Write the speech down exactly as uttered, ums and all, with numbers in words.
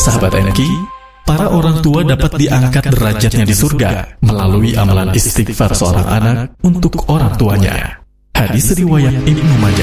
Sahabat N Q, para orang tua dapat diangkat derajatnya di surga melalui amalan istighfar seorang anak untuk orang tuanya. Hadis riwayat Ibnu Majah.